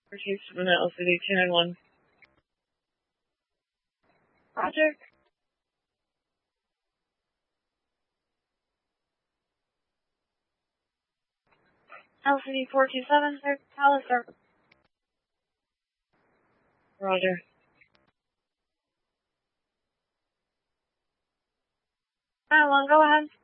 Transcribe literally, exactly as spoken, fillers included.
Received from the L C D two nine one. Roger. L C D four two seven, sir. Palace, sir. Roger. nine one, go ahead.